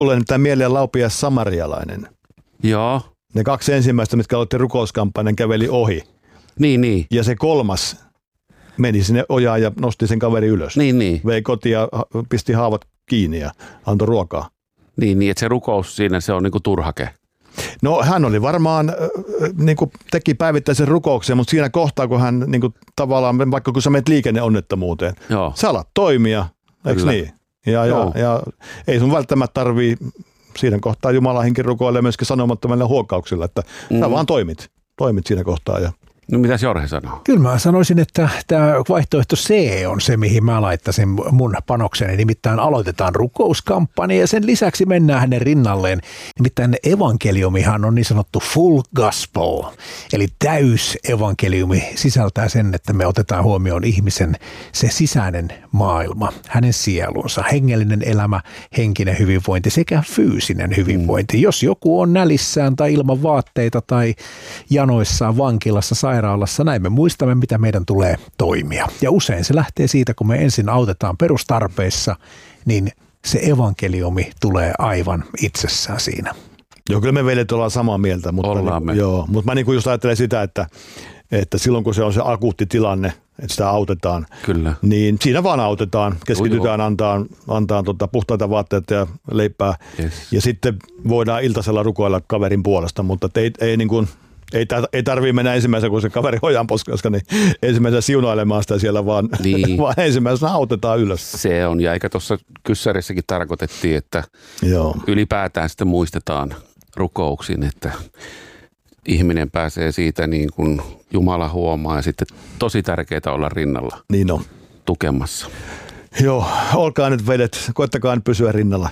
Tulee nyt tämä mieleen Laupias Samarialainen. Joo. Ne 2 ensimmäistä, mitkä aloitti rukouskampanjan, käveli ohi. Niin. Ja se 3. meni sinne ojaan ja nosti sen kaveri ylös. Niin. Vei kotiin ja pisti haavat kiinni ja antoi ruokaa. Niin, että se rukous siinä, se on niinku turhake. No hän oli varmaan, niinku teki päivittäisen rukouksen, mutta siinä kohtaa, kun hän niinku, tavallaan, vaikka kun sä menet liikenneonnettomuuteen, sä alat toimia, eikö niin? Ja ei sun välttämättä tarvii siinä kohtaa Jumalan henki rukoilee myöskin sanomattomilla huokauksilla, että sä vaan toimit siinä kohtaa. No mitäs Jorge sanoo? Kyllä mä sanoisin, että tämä vaihtoehto C on se, mihin mä laittaisin mun panokseni. Nimittäin aloitetaan rukouskampanja ja sen lisäksi mennään hänen rinnalleen. Nimittäin evankeliumihan on niin sanottu full gospel, eli täys evankeliumi sisältää sen, että me otetaan huomioon ihmisen se sisäinen maailma, hänen sielunsa, hengellinen elämä, henkinen hyvinvointi sekä fyysinen hyvinvointi. Jos joku on nälissään tai ilman vaatteita tai janoissaan vankilassa, sairaalassa, näin me muistamme, mitä meidän tulee toimia. Ja usein se lähtee siitä, kun me ensin autetaan perustarpeissa, niin se evankeliumi tulee aivan itsessään siinä. Joo, kyllä me veljet ollaan samaa mieltä, mutta mä niin kuin just ajattelen sitä, että silloin kun se on se akuutti tilanne, että sitä autetaan, kyllä. Niin siinä vaan autetaan, keskitytään antaa puhtaita vaatteita ja leipää, ja sitten voidaan iltasella rukoilla kaverin puolesta, mutta ei niin kuin ei tarvitse mennä ensimmäisenä, kun se kaveri hojan poskassa, niin ensimmäisenä siunailemaan sitä siellä, vaan ensimmäisenä autetaan ylös. Se on, ja eikä tuossa kyssärissäkin tarkoitettiin, että ylipäätään sitten muistetaan rukouksin, että ihminen pääsee siitä niin kuin Jumala huomaa, ja sitten tosi tärkeää olla rinnalla niin on. Tukemassa. Joo, olkaa nyt veljet, koettakaa nyt pysyä rinnalla.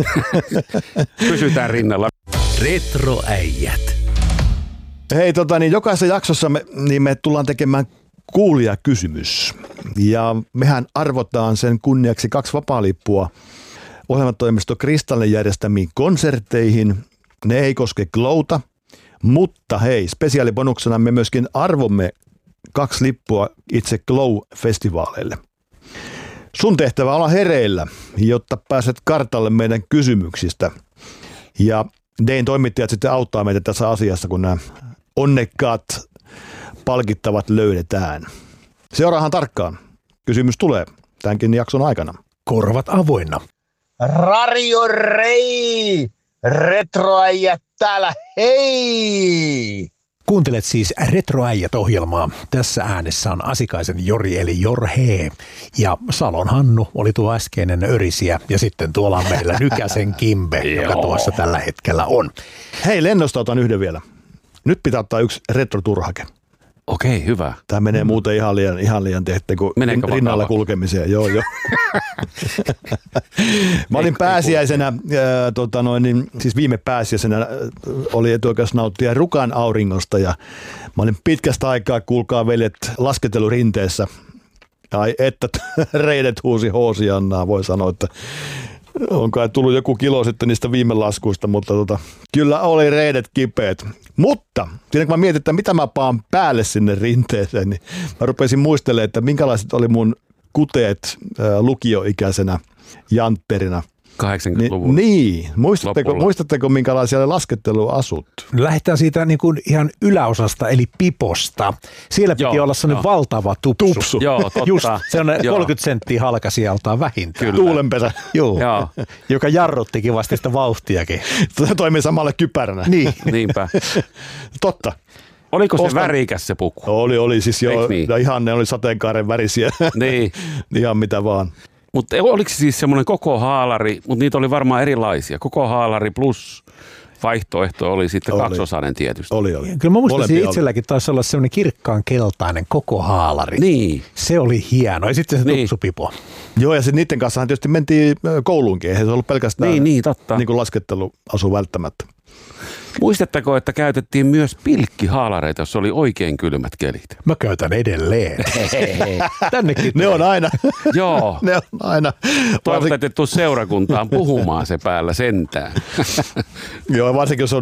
Pysytään rinnalla. Retroäijät. Hei, jokaisessa jaksossa me tullaan tekemään kuulijakysymys. Ja mehän arvotaan sen kunniaksi 2 vapaalippua ohjelmatoimisto Kristallen järjestämiin konsertteihin. Ne ei koske Glowta, mutta hei, spesiaalibonuksena me myöskin arvomme 2 lippua itse Glow-festivaaleille. Sun tehtävä olla hereillä, jotta pääset kartalle meidän kysymyksistä. Ja Dein toimittajat sitten auttaa meitä tässä asiassa, kun nämä onnekkaat palkittavat löydetään. Seuraahan tarkkaan. Kysymys tulee tämänkin jakson aikana. Korvat avoinna. Radio Rei! Retroäijät täällä, hei! Kuuntelet siis Retroäijät-ohjelmaa. Tässä äänessä on Asikaisen Jori eli Jorhe. Ja Salon Hannu oli tuo äskeinen örisiä. Ja sitten tuolla on meillä Nykäsen Kimbe, joka tuossa tällä hetkellä on. Hei, lennosta otan yhden vielä. Nyt pitää ottaa 1 retroturhake. Okei, hyvä. Tämä menee muuten ihan liian tehty kuin rinnalla kulkemiseen. Joo. Mä olin pääsiäisenä, siis viime pääsiäisenä oli etuoikeus nauttia Rukan auringosta ja mä olin pitkästä aikaa, kuulkaa veljet, lasketelurinteessä. Ai että reidet huusi hoosiannaa, voi sanoa, että on kai tullut joku kilo sitten niistä viime laskuista, mutta kyllä oli reidet kipeät. Mutta siinä kun mä mietin, että mitä mä paan päälle sinne rinteeseen, niin mä rupesin muistelemaan, että minkälaiset oli mun kuteet lukioikäisenä jantterina. 80-luvun Niin. Muistatteko minkälaisia lasketteluasut? Lähdetään siitä niin kuin ihan yläosasta, eli piposta. Siellä piti olla sellainen valtava tupsu. Joo, totta. Just sellainen 30 senttiä halkasijaltaan vähintään. Kyllä. Tuulenpesä. Joo. Joka jarrutti kivasti sitä vauhtiakin. Se toimii samalla kypäränä. Niin. Niinpä. Totta. Oliko se värikäs se puku? Oli siis jo. Niin? Ihan ne oli sateenkaaren värisiä. Niin. Ihan mitä vaan. Mutta oliko se siis semmoinen koko haalari, mutta niitä oli varmaan erilaisia. Koko haalari plus vaihtoehto oli sitten kaksosainen tietysti. Oli. Kyllä mä muistin, itselläkin taisi olla semmoinen kirkkaan keltainen koko haalari. Niin. Se oli hieno. Ja sitten se tupsupipo. Joo, ja sitten niiden kanssa tietysti mentiin kouluunkin. Eihän se ollut pelkästään totta. Niin kuin lasketteluasu välttämättä. Muistatteko, että käytettiin myös pilkkihaalareita, jos oli oikein kylmät kelit? Mä käytän edelleen. Tännekin. Ne on aina. Joo. Ne on aina. Toivottavasti tuu seurakuntaan puhumaan se päällä sentään. Joo, varsinkin jos on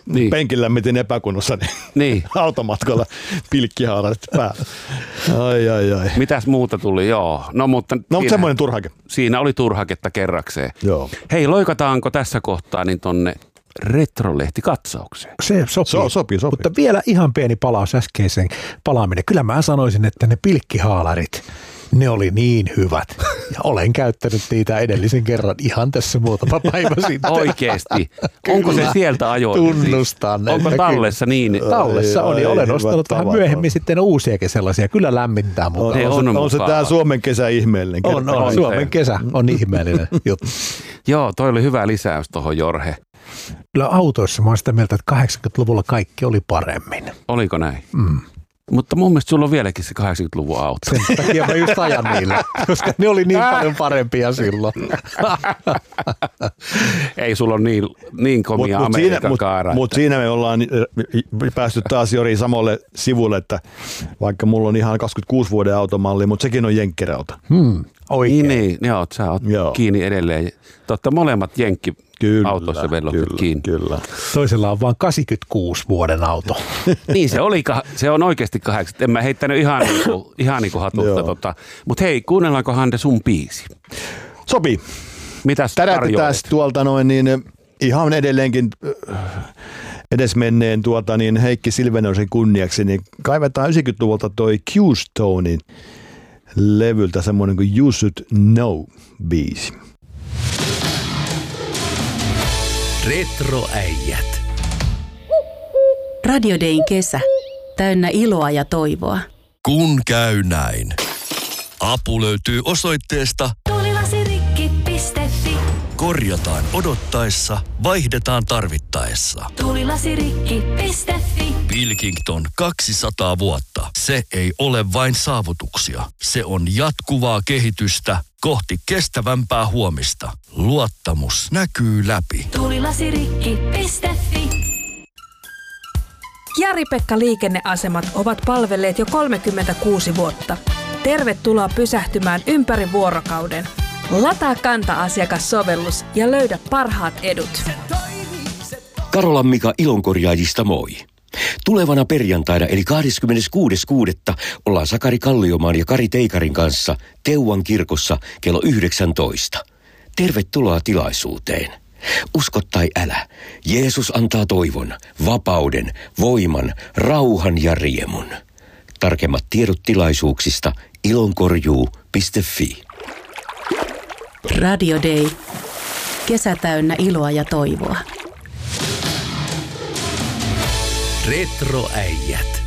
penkillä miten epäkunnossa, niin automatkalla pilkkihaalarit päällä. Ai. Mitäs muuta tuli? Joo. No mutta semmoinen turhake. Siinä oli turhaketta kerrakseen. Joo. Hei, loikataanko tässä kohtaa niin tonne retrolehti-katsaukseen? Se sopii. Mutta vielä ihan pieni palaus äskeiseen palaaminen. Kyllä mä sanoisin, että ne pilkkihaalarit, ne oli niin hyvät. Ja olen käyttänyt niitä edellisen kerran ihan tässä muutama päivä sitten. Oikeesti? Onko se sieltä ajoin? Tunnustan. Onko tallessa niin? Tallessa on ja olen ostanut vähän myöhemmin sitten uusiakin sellaisia. Kyllä lämmittää. Mutta on se tämä Suomen kesä ihmeellinen? On. Suomen kesä on ihmeellinen juttu. Joo, toi oli hyvä lisäys tuohon, Jorhe. Kyllä autoissa mä oon sitä mieltä, että 80-luvulla kaikki oli paremmin. Oliko näin? Mutta mun mielestä sulla on vieläkin se 80-luvun auto. Sen takia mä just ajan niillä, koska ne oli niin paljon parempia silloin. Ei sulla ole niin komia Amerikan kaara. Mutta siinä me ollaan päästy taas Jori samalle sivulle, että vaikka mulla on ihan 26 vuoden automalli, mutta sekin on jenkkerauto. Oikein. Niin, sä oot kiinni edelleen. Totta molemmat autossa vellottu kiinni. Kyllä. Toisella on vaan 86 vuoden auto. Niin se on oikeasti 80. En mä heittänyt ihan niin kuin hatulta. Mutta hei, kuunnellaanko Hande sun biisi? Sopii. Mitäs tärätetään tuolta noin niin ihan edelleenkin edesmenneen Heikki Silvenoisen kunniaksi, niin kaivetaan 90-luvulta toi Q-Stonein levyltä semmoinen kuin You Should Know-biisi. Retroäijät. Radio Dayn kesä. Täynnä iloa ja toivoa. Kun käy näin. Apu löytyy osoitteesta tuulilasirikki.fi. Korjataan odottaessa, vaihdetaan tarvittaessa. Tuulilasirikki.fi. Pilkington 200 vuotta. Se ei ole vain saavutuksia. Se on jatkuvaa kehitystä kohti kestävämpää huomista. Luottamus näkyy läpi. Tuulilasirikki.fi. Jari-Pekka liikenneasemat ovat palvelleet jo 36 vuotta. Tervetuloa pysähtymään ympäri vuorokauden. Lataa Kanta-asiakassovellus ja löydä parhaat edut. Karolan Mika ilonkorjaajista moi. Tulevana perjantaina eli 26.6. ollaan Sakari Kalliomaan ja Kari Teikarin kanssa Teuvan kirkossa kello 19. Tervetuloa tilaisuuteen. Usko tai älä, Jeesus antaa toivon, vapauden, voiman, rauhan ja riemun. Tarkemmat tiedot tilaisuuksista ilonkorjuu.fi. Radio Day. Kesä täynnä iloa ja toivoa. Retroäijät.